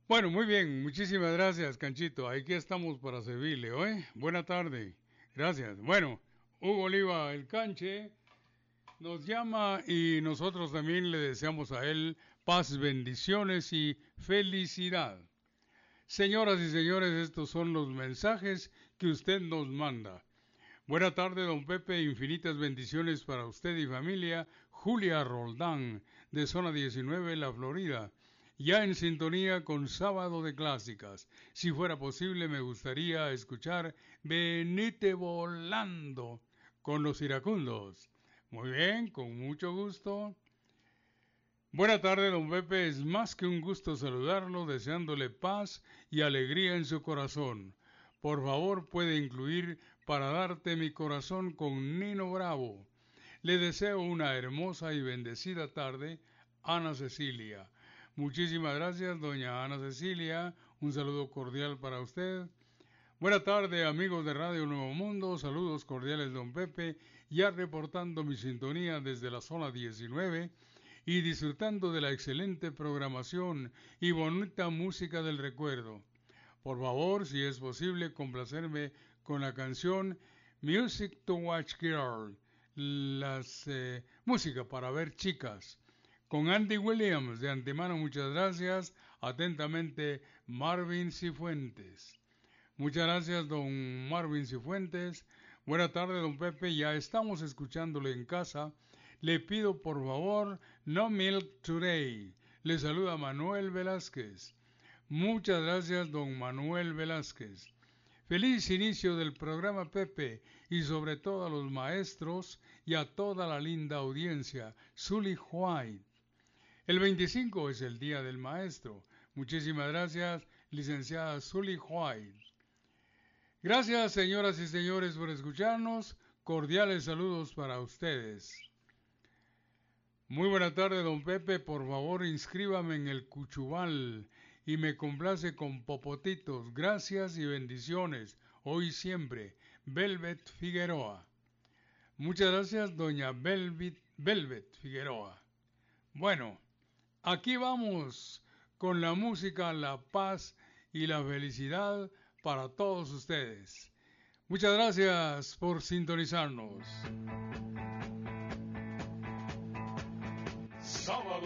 Bueno, muy bien, muchísimas gracias, Canchito. Aquí estamos para servirle, ¿eh? Buena tarde. Gracias. Bueno, Hugo Oliva, el Canche, nos llama y nosotros también le deseamos a él paz, bendiciones y felicidad. Señoras y señores, estos son los mensajes que usted nos manda. Buena tarde, don Pepe. Infinitas bendiciones para usted y familia. Julia Roldán, de Zona 19, La Florida. Ya en sintonía con Sábado de Clásicas. Si fuera posible, me gustaría escuchar Venite Volando con los iracundos. Muy bien, con mucho gusto. Buena tarde, don Pepe. Es más que un gusto saludarlo, deseándole paz y alegría en su corazón. Por favor, puede incluir Para darte mi corazón con Nino Bravo. Le deseo una hermosa y bendecida tarde, Ana Cecilia. Muchísimas gracias, doña Ana Cecilia. Un saludo cordial para usted. Buena tarde, amigos de Radio Nuevo Mundo. Saludos cordiales, don Pepe. Ya reportando mi sintonía desde la zona 19 y disfrutando de la excelente programación y bonita música del recuerdo. Por favor, si es posible, complacerme con la canción Music to Watch Girl, música para ver chicas, con Andy Williams. De antemano, muchas gracias. Atentamente, Marvin Cifuentes. Muchas gracias, don Marvin Cifuentes. Buena tarde, don Pepe. Ya estamos escuchándole en casa. Le pido, por favor, No Milk Today. Le saluda Manuel Velázquez. Muchas gracias, don Manuel Velázquez. Feliz inicio del programa, Pepe, y sobre todo a los maestros y a toda la linda audiencia. Sully White. El 25 es el Día del Maestro. Muchísimas gracias, licenciada Sully White. Gracias, señoras y señores, por escucharnos. Cordiales saludos para ustedes. Muy buena tarde, don Pepe. Por favor, inscríbame en el Cuchubal y me complace con popotitos. Gracias y bendiciones. Hoy y siempre, Velvet Figueroa. Muchas gracias, doña Velvet Figueroa. Bueno, aquí vamos con la música, la paz y la felicidad para todos ustedes. Muchas gracias por sintonizarnos. Sábado